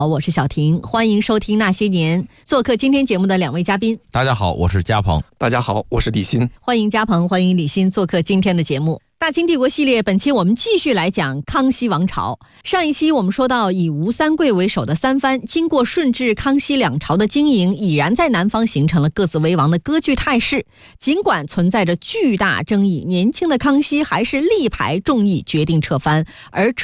我是小婷，欢迎收听那些年。做客今天节目的两位嘉宾， 大家好，我是嘉鹏。 大家好，我是李欣。 欢迎嘉鹏，欢迎李欣做客今天的节目。大清帝国系列，本期我们继续来讲康熙王朝。上一期我们说到，以吴三桂为首的三藩，经过顺治、康熙两朝的经营，已然在南方形成了各自为王的割据态势。尽管存在着巨大争议，年轻的康熙还是力排众议，决定撤藩，而